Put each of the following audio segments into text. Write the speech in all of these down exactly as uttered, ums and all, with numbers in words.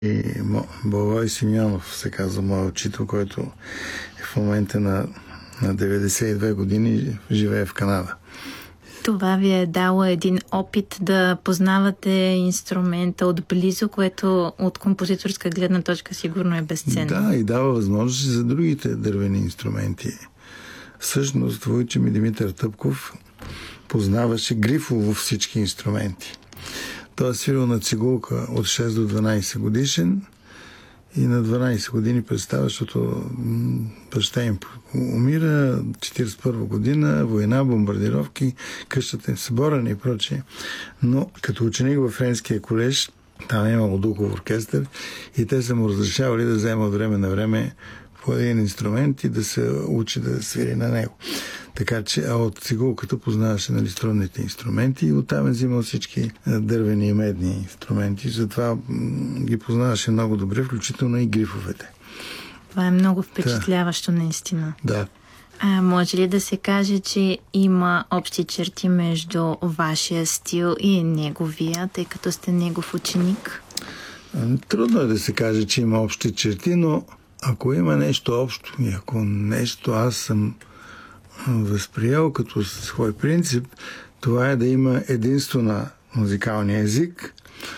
И Благой Симеонов се казва моят учител, който е в момента на, на деветдесет и две години, живее в Канада. Това ви е дало един опит да познавате инструмента отблизо, което от композиторска гледна точка сигурно е безценно. Да, и дава възможности за другите дървени инструменти. Всъщност, войче ми Димитър Тъпков познаваше грифово всички инструменти. Той е свирил на цигулка от шест до дванайсет годишен и на дванайсет години представя, защото баща им умира, четирийсет и първа година, война, бомбардировки, къщата им съборена и прочее. Но като ученик във Френския колеж, там е имало духов оркестър и те са му разрешавали да взема от време на време по един инструмент и да се учи да свири на него. Така че, а от цигулката познаваше, нали, струнните инструменти и оттам е взимал всички дървени и медни инструменти. Затова ги познаваше много добре, включително и грифовете. Това е много впечатляващо, да. Наистина. Да. А, може ли да се каже, че има общи черти между вашия стил и неговия, тъй като сте негов ученик? Трудно е да се каже, че има общи черти, но ако има нещо общо и ако нещо аз съм възприел като свой принцип, това е да има единство на музикалния език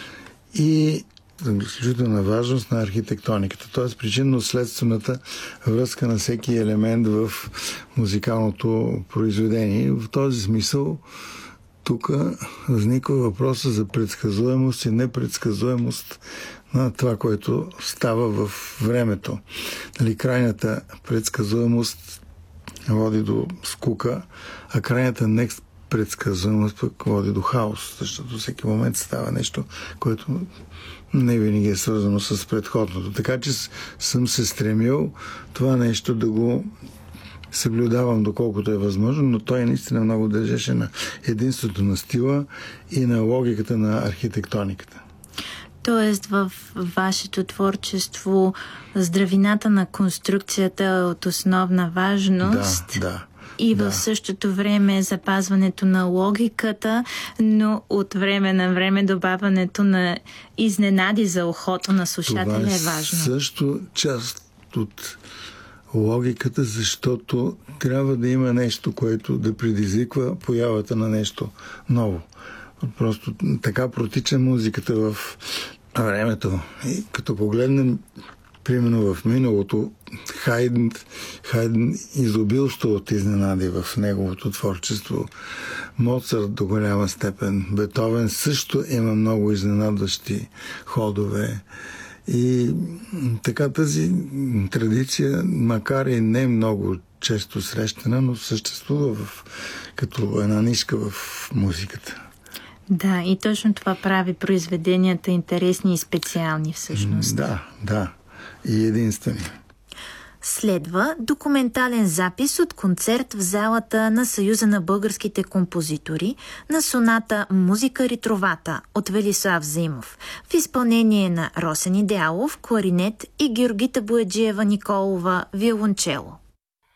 и изключителна важност на архитектониката, т.е. причинно-следствената връзка на всеки елемент в музикалното произведение. В този смисъл тук възниква въпроса за предсказуемост и непредсказуемост на това, което става в времето. Нали, крайната предсказуемост води до скука, а крайната непредсказуемост пък води до хаос, защото всеки момент става нещо, което не винаги е свързано с предходното. Така че съм се стремил това нещо да го съблюдавам доколкото е възможно, но той наистина много държеше на единството на стила и на логиката на архитектониката. Тоест в вашето творчество здравината на конструкцията е от основна важност. Да, да. И да. в същото време запазването на логиката, но от време на време добавянето на изненади за ухото на слушателя е, е важно. Също част от логиката, защото трябва да има нещо, което да предизвиква появата на нещо ново. Просто така протича музиката в времето. И като погледнем, примерно в миналото, Хайден, Хайден изобилство от изненади в неговото творчество. Моцарт до голяма степен. Бетовен също има много изненадващи ходове. И така тази традиция, макар и не много често срещана, но съществува в, като една нишка в музиката. Да, и точно това прави произведенията интересни и специални всъщност. Да, да. И единствени. Следва документален запис от концерт в залата на Съюза на българските композитори на соната «Музика ретровата» от Велислав Заимов в изпълнение на Росен Идеалов, кларинет и Георгита Бояджиева Николова, виолончело.